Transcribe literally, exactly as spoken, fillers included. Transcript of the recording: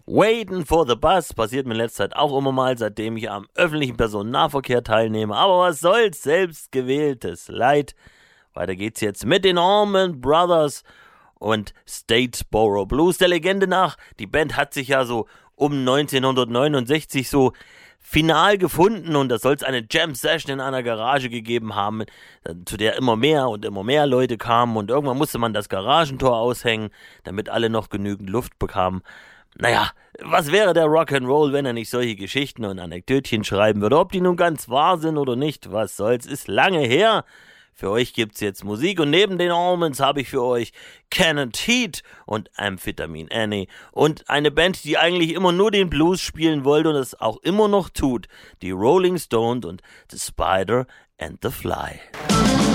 Waiting for the Bus passiert mir in letzter Zeit auch immer mal, seitdem ich am öffentlichen Personennahverkehr teilnehme. Aber was soll's, selbstgewähltes Leid. Weiter geht's jetzt mit den Allman Brothers und Statesboro Blues. Der Legende nach, die Band hat sich ja so um neunzehnhundertneunundsechzig so final gefunden und da soll es eine Jam-Session in einer Garage gegeben haben, zu der immer mehr und immer mehr Leute kamen und irgendwann musste man das Garagentor aushängen, damit alle noch genügend Luft bekamen. Naja, was wäre der Rock'n'Roll, wenn er nicht solche Geschichten und Anekdötchen schreiben würde? Ob die nun ganz wahr sind oder nicht, was soll's, ist lange her. Für euch gibt's jetzt Musik und neben den Allmans habe ich für euch Canned Heat und Amphetamine Annie und eine Band, die eigentlich immer nur den Blues spielen wollte und es auch immer noch tut, die Rolling Stones und The Spider and the Fly.